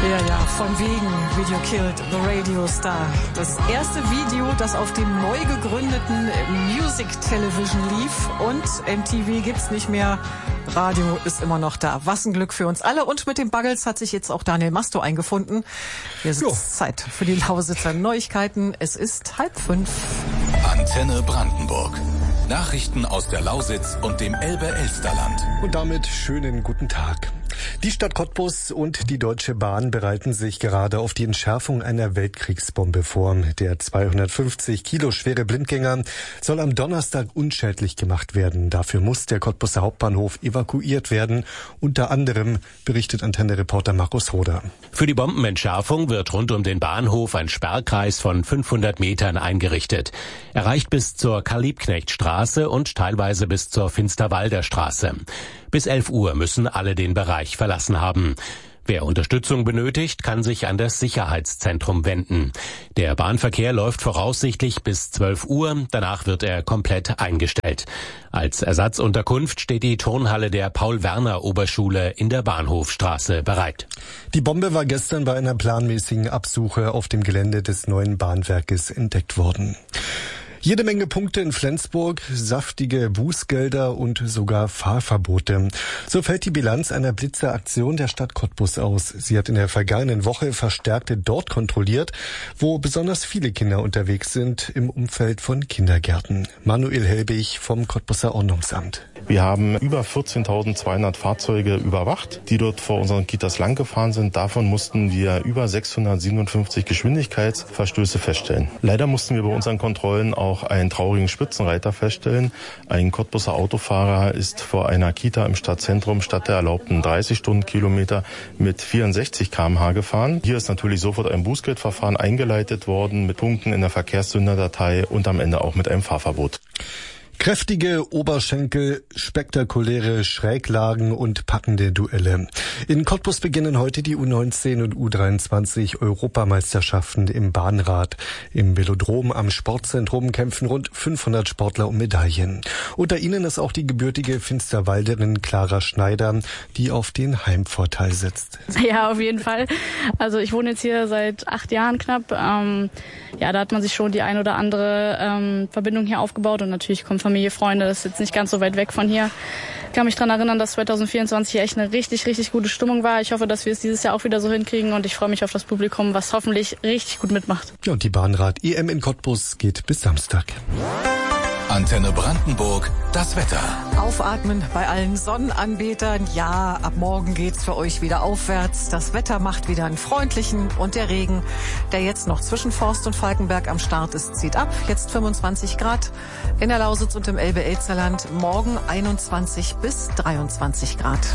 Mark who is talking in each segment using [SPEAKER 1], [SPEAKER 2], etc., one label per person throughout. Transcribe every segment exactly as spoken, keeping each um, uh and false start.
[SPEAKER 1] Ja, ja, von wegen Video Killed the Radio Star. Das erste Video, das auf dem neu gegründeten Music Television lief, und M T V gibt's nicht mehr. Radio ist immer noch da. Was ein Glück für uns alle. Und mit den Buggles hat sich jetzt auch Daniel Masto eingefunden. Jetzt ist Zeit für die Lausitzer Neuigkeiten. Es ist halb fünf.
[SPEAKER 2] Antenne Brandenburg. Nachrichten aus der Lausitz und dem Elbe-Elsterland.
[SPEAKER 3] Und damit schönen guten Tag. Die Stadt Cottbus und die Deutsche Bahn bereiten sich gerade auf die Entschärfung einer Weltkriegsbombe vor. Der zweihundertfünfzig Kilo schwere Blindgänger soll am Donnerstag unschädlich gemacht werden. Dafür muss der Cottbuser Hauptbahnhof evakuiert werden. Unter anderem berichtet Antenne-Reporter Markus Roder.
[SPEAKER 4] Für die Bombenentschärfung wird rund um den Bahnhof ein Sperrkreis von fünfhundert Metern eingerichtet. Er reicht bis zur Karl-Liebknecht-Straße und teilweise bis zur Finsterwalder Straße. Bis elf Uhr müssen alle den Bereich verlassen haben. Wer Unterstützung benötigt, kann sich an das Sicherheitszentrum wenden. Der Bahnverkehr läuft voraussichtlich bis zwölf Uhr, danach wird er komplett eingestellt. Als Ersatzunterkunft steht die Turnhalle der Paul-Werner-Oberschule in der Bahnhofstraße bereit.
[SPEAKER 3] Die Bombe war gestern bei einer planmäßigen Absuche auf dem Gelände des neuen Bahnwerkes entdeckt worden. Jede Menge Punkte in Flensburg, saftige Bußgelder und sogar Fahrverbote. So fällt die Bilanz einer Blitzeraktion der Stadt Cottbus aus. Sie hat in der vergangenen Woche Verstärkte dort kontrolliert, wo besonders viele Kinder unterwegs sind im Umfeld von Kindergärten. Manuel Helbig vom Cottbuser Ordnungsamt.
[SPEAKER 5] Wir haben über vierzehntausendzweihundert Fahrzeuge überwacht, die dort vor unseren Kitas lang gefahren sind. Davon mussten wir über sechshundertsiebenundfünfzig Geschwindigkeitsverstöße feststellen. Leider mussten wir bei unseren Kontrollen auch einen traurigen Spitzenreiter feststellen. Ein Cottbuser Autofahrer ist vor einer Kita im Stadtzentrum statt der erlaubten dreißig Stundenkilometer mit vierundsechzig Kilometer pro Stunde gefahren. Hier ist natürlich sofort ein Bußgeldverfahren eingeleitet worden mit Punkten in der Verkehrssünderdatei und am Ende auch mit einem Fahrverbot.
[SPEAKER 3] Kräftige Oberschenkel, spektakuläre Schräglagen und packende Duelle. In Cottbus beginnen heute die U neunzehn und U dreiundzwanzig Europameisterschaften im Bahnrad. Im Velodrom am Sportzentrum kämpfen rund fünfhundert Sportler um Medaillen. Unter ihnen ist auch die gebürtige Finsterwalderin Clara Schneider, die auf den Heimvorteil setzt.
[SPEAKER 6] Ja, auf jeden Fall. Also ich wohne jetzt hier seit acht Jahren knapp. Ähm, ja, da hat man sich schon die ein oder andere ähm, Verbindung hier aufgebaut und natürlich kommt Familie, Freunde, das ist jetzt nicht ganz so weit weg von hier. Ich kann mich daran erinnern, dass zwanzig vierundzwanzig hier echt eine richtig, richtig gute Stimmung war. Ich hoffe, dass wir es dieses Jahr auch wieder so hinkriegen und ich freue mich auf das Publikum, was hoffentlich richtig gut mitmacht.
[SPEAKER 3] Ja, und die Bahnrad-E M in Cottbus geht bis Samstag.
[SPEAKER 2] Antenne Brandenburg, das Wetter.
[SPEAKER 1] Aufatmen bei allen Sonnenanbetern. Ja, ab morgen geht's für euch wieder aufwärts. Das Wetter macht wieder einen freundlichen und der Regen, der jetzt noch zwischen Forst und Falkenberg am Start ist, zieht ab. Jetzt fünfundzwanzig Grad in der Lausitz und im Elbe-Elsterland. Morgen einundzwanzig bis dreiundzwanzig Grad.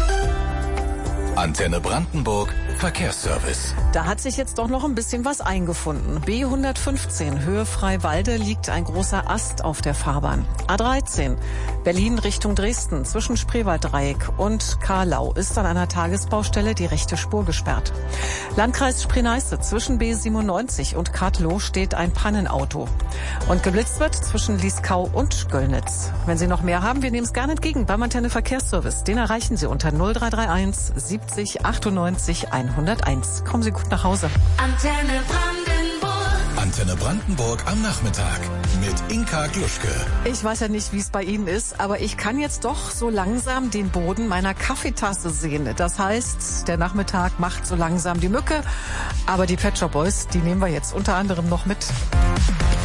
[SPEAKER 2] Antenne Brandenburg, Verkehrsservice.
[SPEAKER 1] Da hat sich jetzt doch noch ein bisschen was eingefunden. B hundertfünfzehn, Höhe Freiwalde, liegt ein großer Ast auf der Fahrbahn. A dreizehn, Berlin Richtung Dresden, zwischen Spreewalddreieck und Karlau ist an einer Tagesbaustelle die rechte Spur gesperrt. Landkreis Spree-Neiße, zwischen B siebenundneunzig und Katlow steht ein Pannenauto. Und geblitzt wird zwischen Lieskau und Göllnitz. Wenn Sie noch mehr haben, wir nehmen es gerne entgegen beim Antenne Verkehrsservice. Den erreichen Sie unter null drei drei eins siebzig achtundneunzig hunderteins. Kommen Sie gut nach Hause.
[SPEAKER 7] Antenne Brandenburg.
[SPEAKER 2] Antenne Brandenburg am Nachmittag mit Inka Gluschke.
[SPEAKER 1] Ich weiß ja nicht, wie es bei Ihnen ist, aber ich kann jetzt doch so langsam den Boden meiner Kaffeetasse sehen. Das heißt, der Nachmittag macht so langsam die Mücke. Aber die Pet Shop Boys, die nehmen wir jetzt unter anderem noch mit.